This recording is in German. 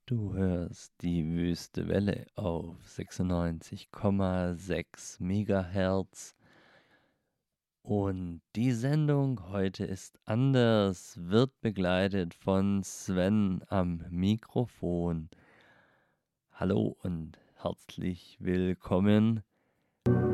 Du hörst die Wüste Welle auf 96,6 Megahertz und die Sendung heute ist anders, wird begleitet von Sven am Mikrofon. Hallo und herzlich willkommen.